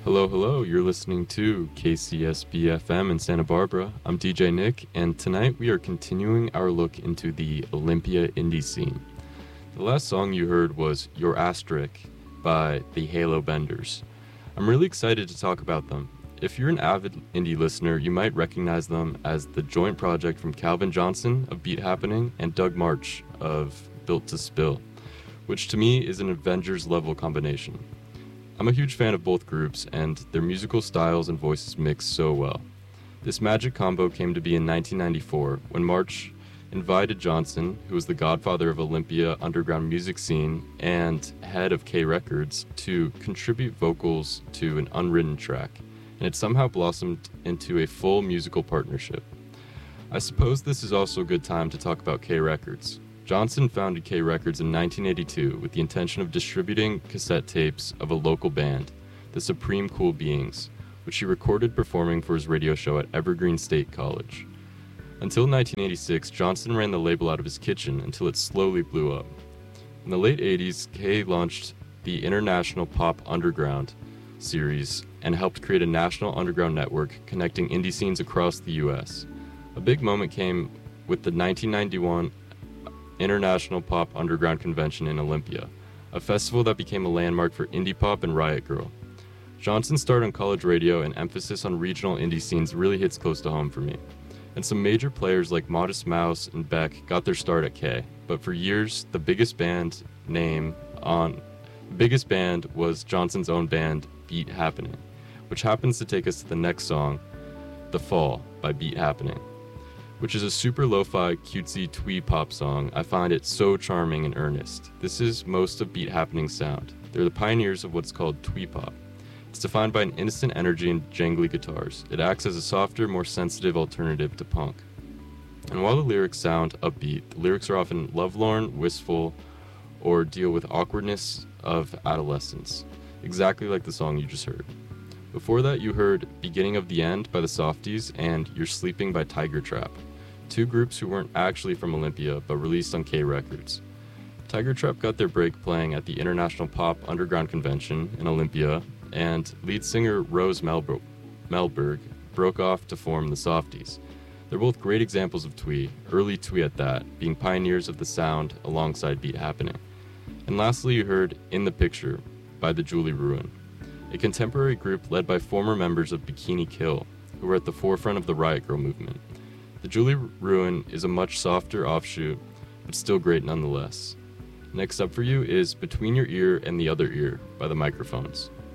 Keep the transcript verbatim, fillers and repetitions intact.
Hello, hello. You're listening to K C S B F M in Santa Barbara. I'm D J Nick, and tonight we are continuing our look into the Olympia indie scene. The last song you heard was Your Asterisk by the Halo Benders. I'm really excited to talk about them. If you're an avid indie listener, you might recognize them as the joint project from Calvin Johnson of Beat Happening and Doug March of Built to Spill, which to me is an Avengers-level combination. I'm a huge fan of both groups, and their musical styles and voices mix so well. This magic combo came to be in nineteen ninety-four, when March invited Johnson, who was the godfather of Olympia underground music scene and head of K Records, to contribute vocals to an unwritten track, and it somehow blossomed into a full musical partnership. I suppose this is also a good time to talk about K Records. Johnson founded K Records in nineteen eighty-two with the intention of distributing cassette tapes of a local band, the Supreme Cool Beings, which he recorded performing for his radio show at Evergreen State College. Until nineteen eighty-six, Johnson ran the label out of his kitchen until it slowly blew up. In the late eighties, K launched the International Pop Underground series and helped create a national underground network connecting indie scenes across the U S. A big moment came with the nineteen ninety-one International Pop Underground Convention in Olympia, a festival that became a landmark for indie pop and Riot Grrrl. Johnson's start on college radio and emphasis on regional indie scenes really hits close to home for me. And some major players like Modest Mouse and Beck got their start at K, but for years the biggest band name on the biggest band was Johnson's own band, Beat Happening, which happens to take us to the next song, The Fall by Beat Happening, which is a super lo-fi, cutesy twee pop song. I find it so charming and earnest. This is most of Beat Happening's sound. They're the pioneers of what's called twee pop. It's defined by an innocent energy and jangly guitars. It acts as a softer, more sensitive alternative to punk. And while the lyrics sound upbeat, the lyrics are often lovelorn, wistful, or deal with awkwardness of adolescence, exactly like the song you just heard. Before that, you heard Beginning of the End by the Softies and You're Sleeping by Tiger Trap, two groups who weren't actually from Olympia but released on K Records. Tiger Trap got their break playing at the International Pop Underground Convention in Olympia, and lead singer Rose Melber- Melberg broke off to form the Softies. They're both great examples of twee, early twee at that, being pioneers of the sound alongside Beat Happening. And lastly, you heard In the Picture by the Julie Ruin, a contemporary group led by former members of Bikini Kill, who were at the forefront of the Riot Grrrl movement. The Julie Ruin is a much softer offshoot, but still great nonetheless. Next up for you is Between Your Ear and the Other Ear by the Microphones.